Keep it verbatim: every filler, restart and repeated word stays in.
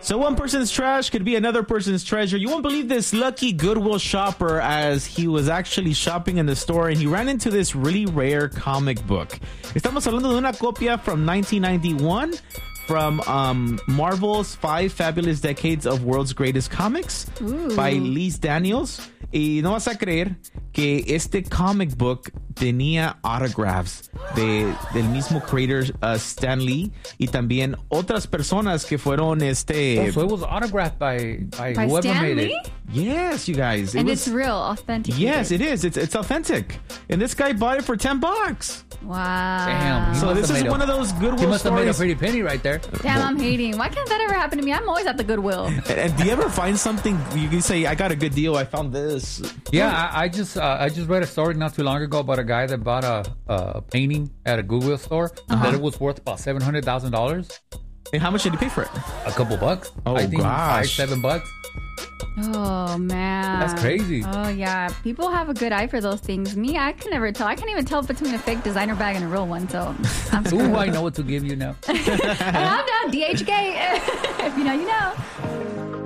So one person's trash could be another person's treasure. You won't believe this lucky Goodwill shopper as he was actually shopping in the store and he ran into this really rare comic book. Estamos hablando de una copia from nineteen ninety-one from um, Marvel's Five Fabulous Decades of World's Greatest Comics Ooh. by Lise Daniels. Y no vas a creer que este comic book tenía autographs de, del mismo creator uh, Stan Lee y también otras personas que fueron este... Oh, so it was autographed by, by, By whoever Stan made Lee? it. Yes, you guys. It And was, it's real, authentic. yes, it is. It's it's authentic. And this guy bought it for ten bucks. Wow. Damn. He So must this have is made one a- of those He Goodwill must have made a stories. pretty penny right there. Damn, I'm hating. Why can't that ever happen to me? I'm always at the Goodwill. And, and do you ever find something you can say, I got a good deal, I found this? Yeah, I, I just uh, I just read a story not too long ago about a guy that bought a, a painting at a Goodwill store that it was worth about seven hundred thousand dollars. And how much did you pay for it? A couple bucks. Oh, I think five, gosh. seven bucks. Oh, man. That's crazy. Oh, yeah. People have a good eye for those things. Me, I can never tell. I can't even tell between a fake designer bag and a real one, so I'm screwed. Ooh, I know what to give you now. And I'm down D H K. If you know, you know.